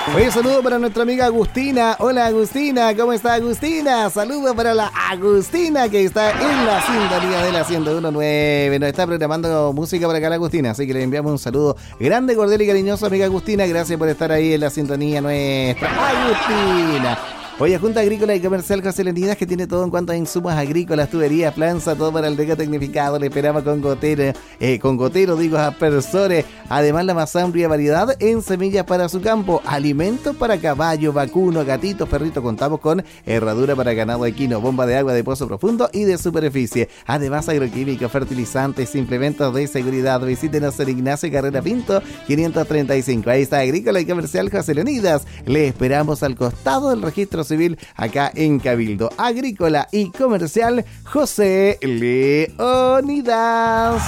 Oye, saludo para nuestra amiga Agustina. Hola Agustina, ¿cómo está Agustina? Saludo para la Agustina que está en la sintonía de la 101.9. Nos está programando música para acá la Agustina, así que le enviamos un saludo grande, cordial y cariñoso, amiga Agustina. Gracias por estar ahí en la sintonía nuestra. Agustina. Oye, Junta Agrícola y Comercial José Leonidas, que tiene todo en cuanto a insumos agrícolas, tuberías, planza, todo para el riego tecnificado. Le esperamos con gotero, aspersores. Además, la más amplia variedad en semillas para su campo, alimentos para caballo, vacuno, gatitos, perritos. Contamos con herradura para ganado equino, bomba de agua de pozo profundo y de superficie. Además, agroquímicos, fertilizantes, implementos de seguridad. Visítenos en Ignacio Carrera Pinto, 535. Ahí está Agrícola y Comercial José Leonidas. Le esperamos al costado del registro civil acá en Cabildo. Agrícola y Comercial José Leonidas.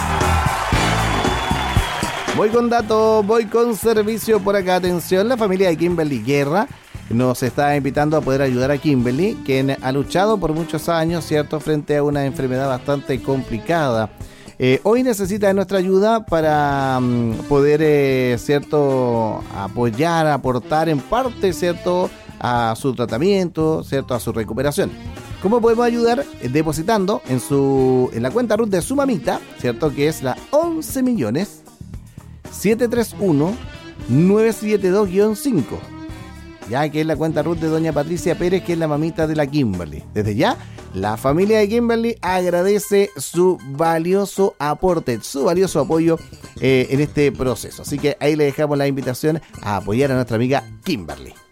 Voy con datos, voy con servicio por acá. Atención, la familia de Kimberly Guerra nos está invitando a poder ayudar a Kimberly, quien ha luchado por muchos años, ¿cierto?, frente a una enfermedad bastante complicada. Hoy necesita de nuestra ayuda para poder, ¿cierto?, apoyar, aportar en parte, ¿cierto?, a su tratamiento, ¿cierto?, a su recuperación. ¿Cómo podemos ayudar? Depositando en la cuenta RUT de su mamita, ¿cierto?, que es la 11.731.972-5, ya que es la cuenta RUT de doña Patricia Pérez, que es la mamita de la Kimberly. Desde ya, la familia de Kimberly agradece su valioso aporte, su valioso apoyo en este proceso. Así que ahí le dejamos la invitación a apoyar a nuestra amiga Kimberly.